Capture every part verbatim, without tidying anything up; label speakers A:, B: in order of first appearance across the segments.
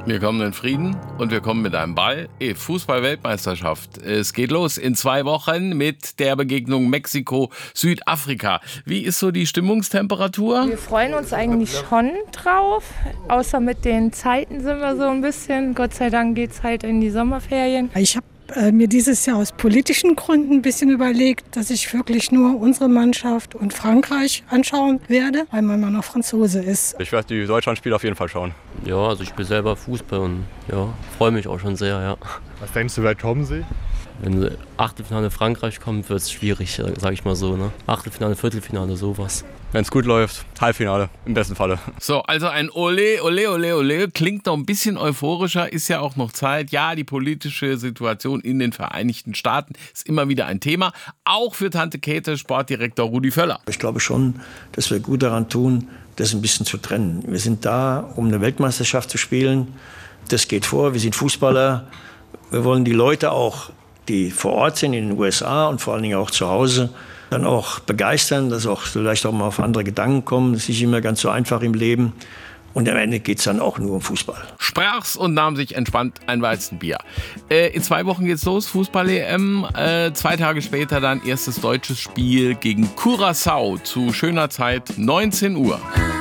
A: Wir kommen in Frieden und wir kommen mit einem Ball. Fußball-Weltmeisterschaft. Es geht los in zwei Wochen mit der Begegnung Mexiko-Südafrika. Wie ist so die Stimmungstemperatur?
B: Wir freuen uns eigentlich schon drauf. Außer mit den Zeiten sind wir so ein bisschen. Gott sei Dank geht es halt in die Sommerferien.
C: Ich habe äh, mir dieses Jahr aus politischen Gründen ein bisschen überlegt, dass ich wirklich nur unsere Mannschaft und Frankreich anschauen werde, weil mein Mann noch Franzose ist.
D: Ich werde die Deutschlandspiele auf jeden Fall schauen.
E: Ja, also ich spiele selber Fußball und ja, freue mich auch schon sehr, ja.
F: Was denkst du, wer kommen sie?
E: Wenn Achtelfinale Frankreich kommt, wird es schwierig, sag ich mal so, ne? Achtelfinale, Viertelfinale, sowas.
D: Wenn es gut läuft, Halbfinale, im besten Falle.
A: So, also ein Ole, Ole, Ole, Ole klingt noch ein bisschen euphorischer, ist ja auch noch Zeit. Ja, die politische Situation in den Vereinigten Staaten ist immer wieder ein Thema, auch für Tante Käthe, Sportdirektor Rudi Völler.
G: Ich glaube schon, dass wir gut daran tun, das ein bisschen zu trennen. Wir sind da, um eine Weltmeisterschaft zu spielen. Das geht vor, wir sind Fußballer. Wir wollen die Leute auch, die vor Ort sind in den U S A und vor allen Dingen auch zu Hause, dann auch begeistern, dass auch vielleicht auch mal auf andere Gedanken kommen. Das ist nicht immer ganz so einfach im Leben. Und am Ende geht es dann auch nur um Fußball.
A: Sprach's und nahm sich entspannt ein Weizenbier. Äh, in zwei Wochen geht's los, Fußball-E M. Äh, zwei Tage später dann erstes deutsches Spiel gegen Curaçao zu schöner Zeit, neunzehn Uhr.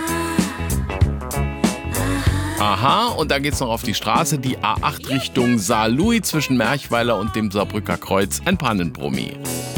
A: Aha, und da geht's noch auf die Straße, die A acht Richtung Saarlouis zwischen Merchweiler und dem Saarbrücker Kreuz, ein Pannenbrummi.